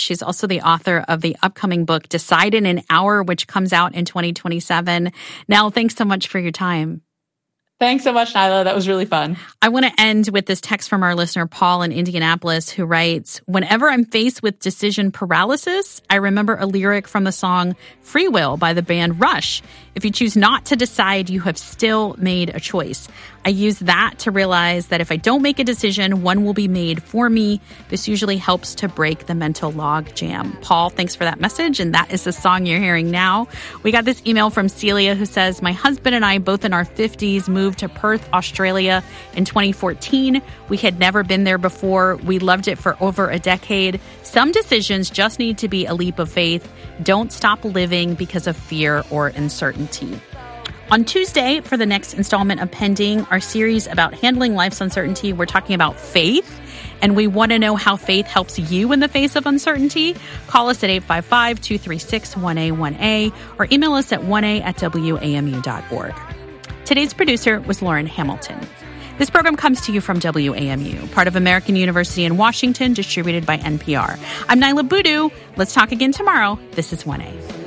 She's also the author of the upcoming book, Decide in an Hour, which comes out in 2027. Nell, thanks so much for your time. Thanks so much, Nyla. That was really fun. I want to end with this text from our listener, Paul in Indianapolis, who writes, whenever I'm faced with decision paralysis, I remember a lyric from the song Free Will by the band Rush. If you choose not to decide, you have still made a choice. I use that to realize that if I don't make a decision, one will be made for me. This usually helps to break the mental log jam. Paul, thanks for that message. And that is the song you're hearing now. We got this email from Celia who says, my husband and I, both in our 50s, moved to Perth, Australia in 2014. We had never been there before. We loved it for over a decade. Some decisions just need to be a leap of faith. Don't stop living because of fear or uncertainty. On Tuesday, for the next installment of Pending, our series about handling life's uncertainty, we're talking about faith, and we want to know how faith helps you in the face of uncertainty. Call us at 855-236-1A1A or email us at 1A@WAMU.org. Today's producer was Lauren Hamilton. This program comes to you from WAMU, part of American University in Washington, distributed by NPR. I'm Nyla Boodoo. Let's talk again tomorrow. This is 1A.